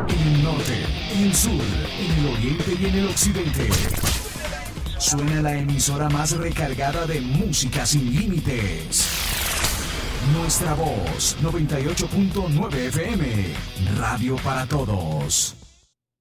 En el norte, en el sur, en el oriente y en el occidente. Suena la emisora más recargada de música sin límites. Nuestra voz, 98.9 FM. Radio para todos.